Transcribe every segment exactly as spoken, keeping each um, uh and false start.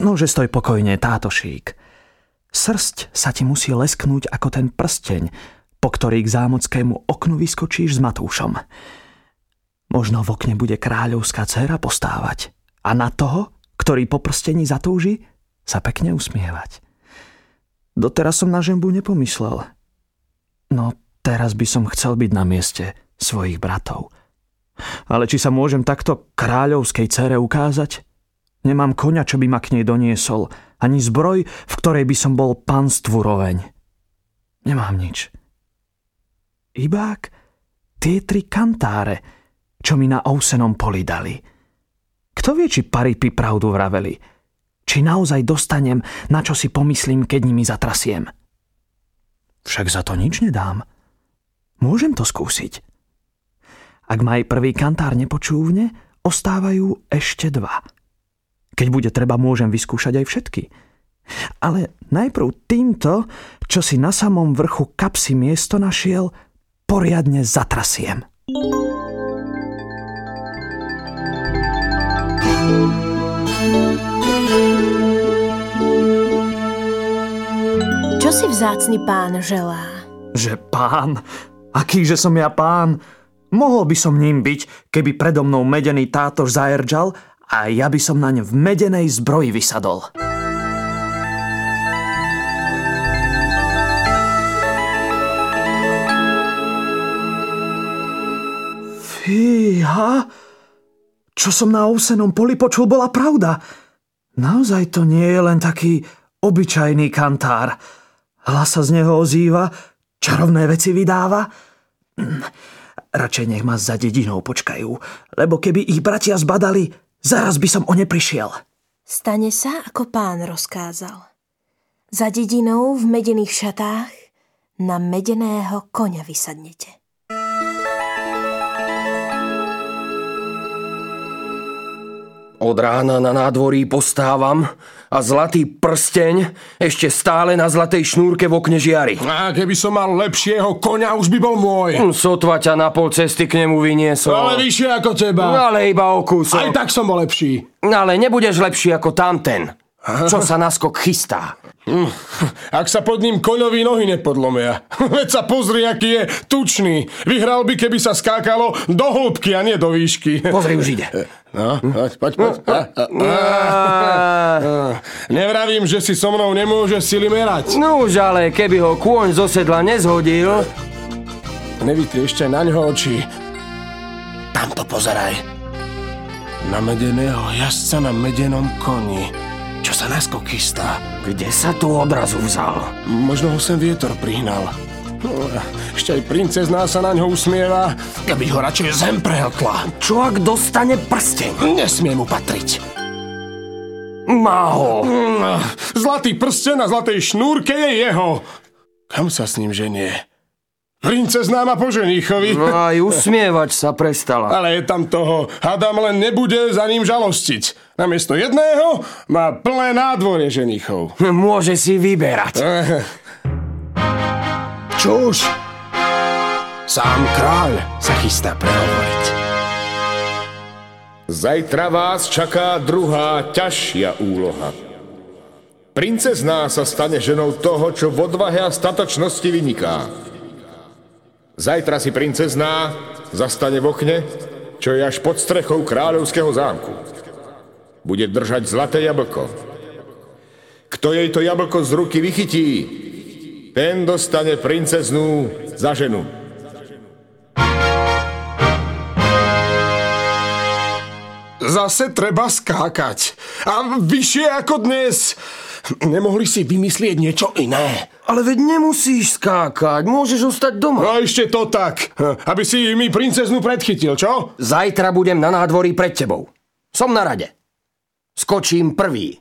Nože stoj pokojne, tátošík. Srsť sa ti musí lesknúť ako ten prsteň, po ktorý k zámockému oknu vyskočíš s Matúšom. Možno v okne bude kráľovská dcéra postávať a na toho, ktorý po prstení zatúži, sa pekne usmievať. Doteraz som na ženbu nepomyslel. No teraz by som chcel byť na mieste svojich bratov. Ale či sa môžem takto kráľovskej dcére ukázať? Nemám koňa, čo by ma k nej doniesol, ani zbroj, v ktorej by som bol panstvu roveň. Nemám nič. Ibák tie tri kantáre, čo mi na ousenom poli dali. Kto vie, či paripy pravdu vraveli? Či naozaj dostanem, na čo si pomyslím, keď nimi zatrasiem? Však za to nič nedám. Môžem to skúsiť. Ak ma aj prvý kantár nepočúvne, ostávajú ešte dva. Keď bude treba, môžem vyskúšať aj všetky. Ale najprv týmto, čo si na samom vrchu kapsy miesto našiel, poriadne zatrasiem. Čo si vzácny pán želá? Že pán? Akýže som ja pán? Mohol by som ním byť, keby predo mnou medený tátoš zaerdžal a ja by som naň v medenej zbroji vysadol. Fíha, čo som na ousenom poli počul, bola pravda. Naozaj to nie je len taký obyčajný kantár. Hlas sa z neho ozýva, čarovné veci vydáva. Radšej nech ma za dedinou počkajú, lebo keby ich bratia zbadali, zaraz by som o ne prišiel. Stane sa, ako pán rozkázal. Za dedinou v medených šatách na medeného koňa vysadnete. Od rána na nádvorí postávam a zlatý prsteň ešte stále na zlatej šnúrke v okne žiari. A keby som mal lepšieho koňa, už by bol môj. Sotva ťa na pol cesty k nemu vyniesol. Ale vyššie ako teba. Ale iba o kúsok. Aj tak som bol lepší. Ale nebudeš lepší ako tamten, čo sa na skok chystá. Ak sa pod ním koňovi nohy nepodlomia. Veď sa pozri, aký je tučný. Vyhral by, keby sa skákalo do hĺbky a nie do výšky. Pozri, už ide. No, poď, poď, poď. Nevravím, že si so mnou nemôže sily merať. No už ale, keby ho kôň zo sedla nezhodil... Nevytri ešte na ňo oči. Tam to pozeraj. Na medeného jazdca na medenom koni. Čo sa naskok chystá? Kde sa tu odrazu vzal? Možno ho sem vietor prihnal. No, ešte aj princezná sa na ňo usmieva, keby ho radšej zem prehltla. Čo ak dostane prsteň? Nesmie mu patriť. Má ho. Zlatý prsteň na zlatej šnúrke je jeho. Kam sa s ním ženie? Princezná má po ženíchovi. No aj usmievať sa prestala. Ale je tam toho. Hádam, len nebude za ním žalostiť. Namiesto jedného má plné nádvorie ženíchov. Môže si vyberať. Čuž. Sám kráľ sa chystá prehovoriť. Zajtra vás čaká druhá ťažšia úloha. Princezná sa stane ženou toho, čo v odvahe a statočnosti vyniká. Zajtra si princezná zastane v okne, čo je až pod strechou kráľovského zámku. Bude držať zlaté jablko. Kto jej to jablko z ruky vychytí, ten dostane princeznú za ženu. Zase treba skákať. A vyššie ako dnes. Nemohli si vymyslieť niečo iné? Ale veď nemusíš skákať, môžeš ostať doma. No ešte to tak, aby si mi princeznú predchytil, čo? Zajtra budem na nádvorí pred tebou. Som na rade. Skočím prvý.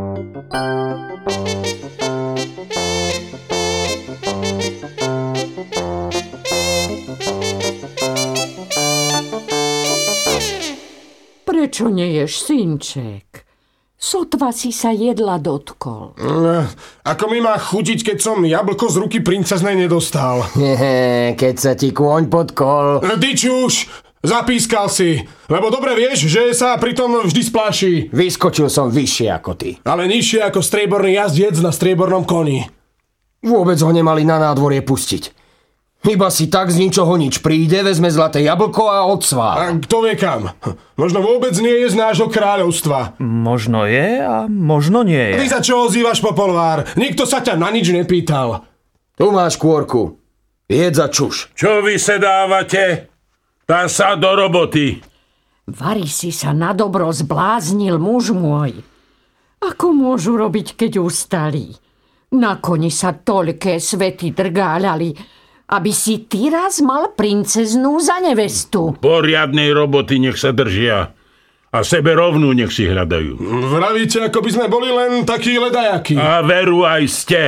Prečo neješ, synček? Sotva si sa jedla dotkol. Ako mi má chutiť, keď som jablko z ruky princeznej nedostal? Hehe, keď sa ti kôň podkol. Dyč už! Zapískal si, lebo dobre vieš, že sa pritom vždy spláši. Vyskočil som vyššie ako ty. Ale nižšie ako strieborný jazdec na striebornom koni. Vôbec ho nemali na nádvorie pustiť. Iba si tak z ničoho nič príde, vezme zlaté jablko a odsvá. A kto vie kam? Možno vôbec nie je z nášho kráľovstva. Možno je a možno nie je. Ty sa čo ozývaš, Popolvár? Nikto sa ťa na nič nepýtal. Tu máš kôrku. Jedz a čuš. Čo vy sedávate? Tá sa do roboty. Vari si sa na dobro zbláznil, muž môj. Ako môžu robiť, keď ustali? Na koni sa toľké svety drgáľali, aby si ty raz mal princeznú za nevestu. Poriadnej roboty nech sa držia. A sebe rovnú nech si hľadajú. Vravíte, ako by sme boli len takí ledajakí. A veru aj ste.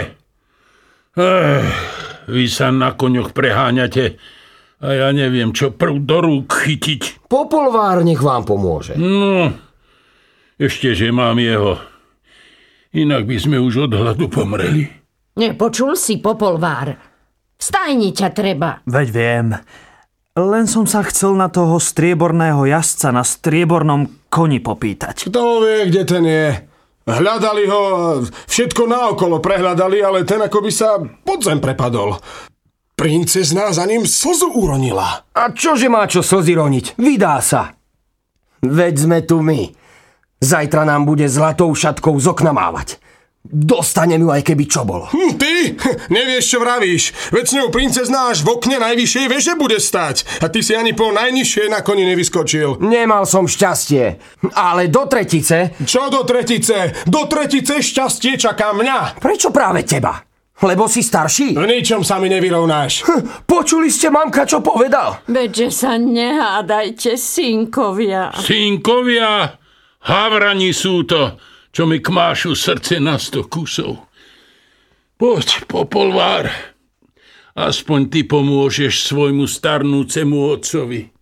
Ech, vy sa na koňoch preháňate a ja neviem, čo prv do rúk chytiť. Popolvár nech vám pomôže. No, ešte, že mám jeho. Inak by sme už od hladu pomreli. Nepočul si, Popolvár? V stajni ťa treba. Veď viem. Len som sa chcel na toho strieborného jazdca na striebornom koni popýtať. Kto vie, kde ten je? Hľadali ho, všetko naokolo prehľadali, ale ten ako by sa pod zem prepadol. Princezná za ním slzu uronila. A čože má čo slzy roniť? Vydá sa. Veď sme tu my. Zajtra nám bude zlatou šatkou z okna mávať. Dostanem ju aj keby čo bolo. Hm, ty? Nevieš, čo vravíš. Veď s ňou princezná až v okne najvyššej veže bude stať. A ty si ani po najnižšej na koni nevyskočil. Nemal som šťastie. Ale do tretice... Čo do tretice? Do tretice šťastie čaká mňa. Prečo práve teba? Lebo si starší? V ničom sa mi nevyrovnáš. Hm, počuli ste, mamka, čo povedal? Veďže sa nehádajte, synkovia. Synkovia? Havrani sú to, čo mi kmášu srdce na sto kusov. Poď, Popolvár. Aspoň ty pomôžeš svojmu starnúcemu otcovi.